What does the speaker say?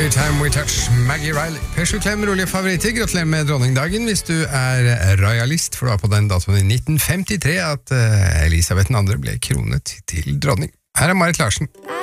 Every Time We Touch, Maggie Riley. Per Klem, rolige favoritter. Gratulerer med dronningdagen hvis du er royalist, for det var på den datoen i 1953 at Elisabeth II ble kronet til dronning. Her er Marit Larsen.